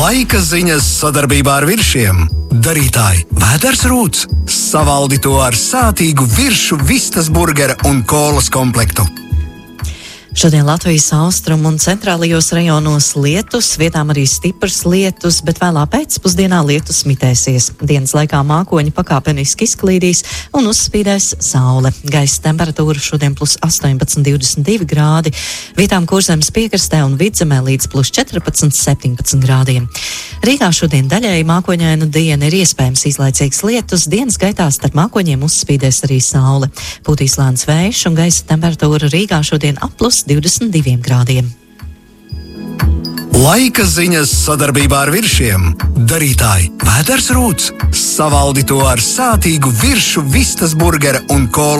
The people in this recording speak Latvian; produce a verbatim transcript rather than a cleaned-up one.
Laika ziņas sadarbībā ar Viršiem. Darītāji Vēders Rūts savaldi to ar sātīgu viršu vistas burgera un kolas komplektu. Šodien Latvijas austrumu un centrālajos rajonos lietus, vietām arī stiprs lietus, bet vēlā pēcpusdienā lietus mitēsies. Dienas laikā mākoņi pakāpeniski izklīdīs un uzspīdēs saule. Gaisa temperatūra šodien plus astoņpadsmit, divdesmit divi grādi, vietām Kurzemes piekrastē un Vidzemē līdz plus četrpadsmit, septiņpadsmit grādiem. Rīgā šodien daļēji mākoņaina diena, ir iespējams īslaicīgs lietus, dienas gaitā starp mākoņiem uzspīdēs arī saule. Pūtīs lēns vējš un gaisa temperatūra Rīgā šodien ap plus divdesmit diviem grādiem. Laika ziņas sadarbībā ar Viršiem. Darītāji Vēders Rūts savaldi to ar sātīgu viršu vistas burgera un kolas